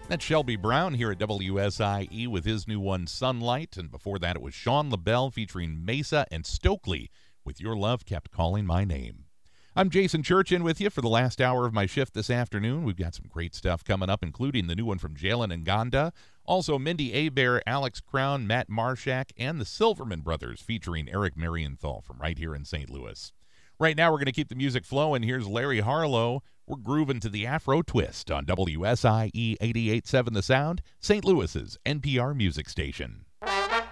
That's Shelby Brown here at WSIE with his new one, Sunlight. And before that, it was Sean LaBelle featuring Mesa and Stokely with Your Love Kept Calling My Name. I'm Jason Church in with you for the last hour of my shift this afternoon. We've got some great stuff coming up, including the new one from Jalen and Gonda. Also, Mindy Abair, Alex Crown, Matt Marshak, and the Silverman Brothers featuring Eric Marienthal from right here in St. Louis. Right now, we're going to keep the music flowing. Here's Larry Harlow. We're grooving to the Afro Twist on WSIE 88.7 The Sound, St. Louis's NPR music station.